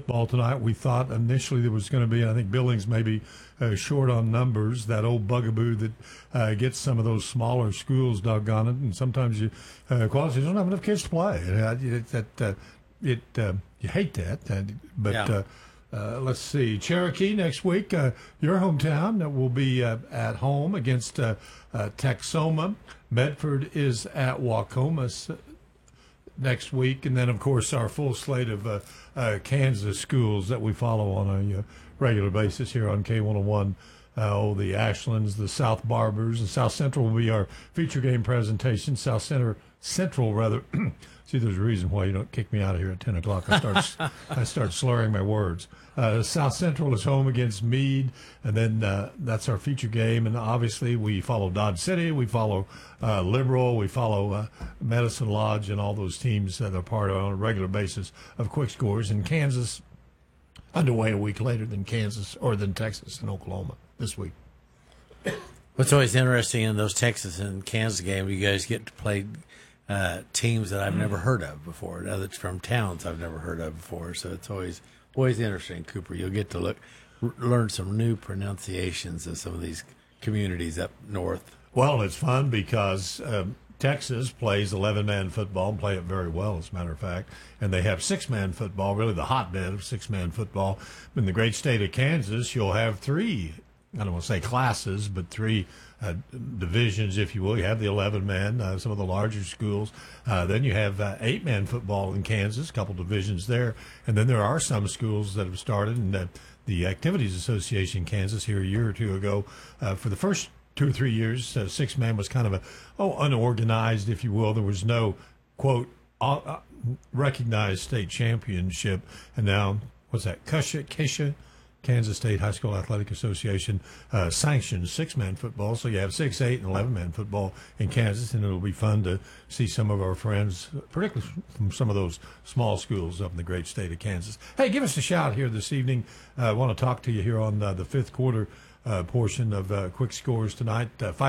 football tonight. We thought initially there was going to be, I think Billings maybe short on numbers, that old bugaboo that gets some of those smaller schools, doggone it, and sometimes you quality don't have enough kids to play. You hate that, but. Yeah. Let's see, Cherokee next week, your hometown will be at home against Texoma. Medford is at Wacomas next week. And then, of course, our full slate of Kansas schools that we follow on a regular basis here on K101. The Ashlands, the South Barbers, and South Central will be our feature game presentation. Central, rather. See, there's a reason why you don't kick me out of here at 10 o'clock. I start slurring my words. South Central is home against Meade, and then that's our feature game. And obviously, we follow Dodge City, we follow Liberal, we follow Medicine Lodge, and all those teams that are part of on a regular basis of Quick Scores. And Kansas underway a week later than Texas and Oklahoma this week. What's always interesting in those Texas and Kansas games, you guys get to play teams that I've never heard of before, others from towns I've never heard of before. So it's always interesting, Cooper. You'll get to learn some new pronunciations of some of these communities up north. Well, it's fun because Texas plays 11-man football and play it very well, as a matter of fact. And they have 6-man football, really the hotbed of 6-man football. In the great state of Kansas, you'll have 3, I don't want to say classes, but 3 divisions, if you will. You have the 11-man, some of the larger schools. Then you have 8-man football in Kansas, a couple divisions there. And then there are some schools that have started, and the Activities Association in Kansas here a year or two ago, for the first 2 or 3 years, 6-man was kind of unorganized, if you will. There was no, quote, recognized state championship. And now, what's that, Kesha? Kansas State High School Athletic Association sanctions 6-man football, so you have 6, 8, and 11-man football in Kansas, and it'll be fun to see some of our friends, particularly from some of those small schools up in the great state of Kansas. Hey, give us a shout here this evening. I want to talk to you here on the fifth quarter portion of Quick Scores tonight,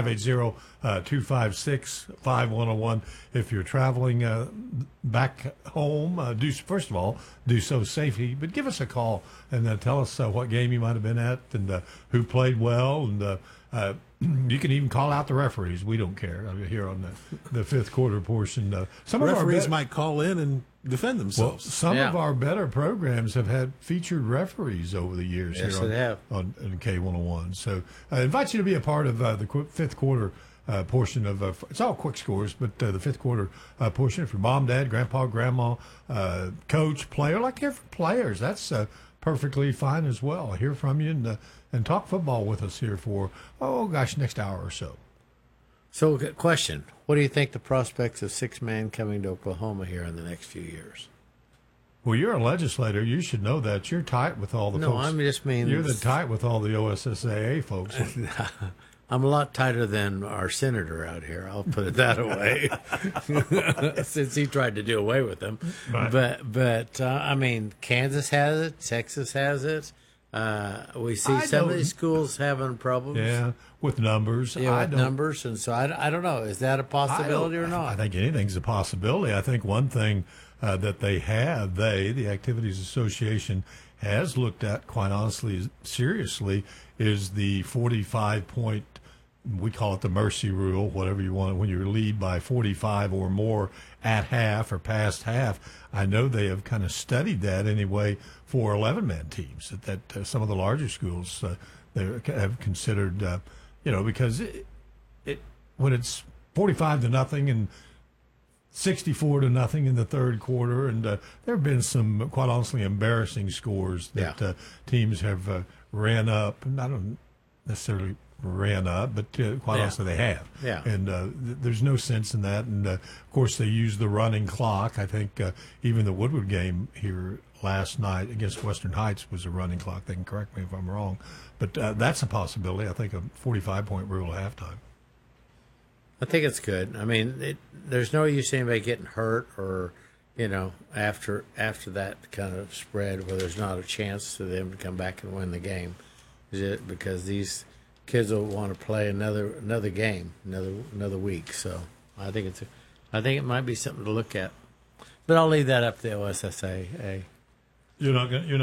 580-256-5101. If you're traveling back home, first of all, do so safely, but give us a call and tell us what game you might have been at and who played well, and you can even call out the referees. We don't care here on the fifth quarter portion. Some referees might call in and defend themselves. Well, some of our better programs have had featured referees over the years here on K101. So I invite you to be a part of the fifth quarter portion of it's all Quick Scores, but the fifth quarter portion. If your mom, dad, grandpa, grandma, coach, player, like to hear from players, that's perfectly fine as well. I hear from you and talk football with us here for next hour or so. So, question: what do you think the prospects of 6-man coming to Oklahoma here in the next few years? Well, you're a legislator. You should know that. You're tight with all the folks. No, I just mean you're tight with all the OSSAA folks. I'm a lot tighter than our senator out here. I'll put it that way. Since he tried to do away with them, right. But I mean, Kansas has it, Texas has it. We see some of these schools having problems. Yeah, with numbers. Yeah, with numbers, and so I don't know. Is that a possibility or not? I think anything's a possibility. I think one thing that they have, the Activities Association, has looked at, quite honestly, seriously, is the 45-point, we call it the mercy rule, whatever you want, when you lead by 45 or more at half or past half. I know they have kind of studied that anyway for 11-man teams, that some of the larger schools they have considered, because when it's 45-0 and 64-0 in the third quarter, and there have been some, quite honestly, embarrassing scores that teams have ran up, and I don't necessarily ran up, but quite honestly they have. Yeah. And there's no sense in that. And, of course, they use the running clock. I think even the Woodward game here last night against Western Heights was a running clock. They can correct me if I'm wrong. But that's a possibility. I think a 45-point rule at halftime. I think it's good. I mean, there's no use anybody getting hurt or, after that kind of spread where there's not a chance for them to come back and win the game. Because these kids will want to play another game, another week. So I think it might be something to look at. But I'll leave that up to the OSSAA. You're not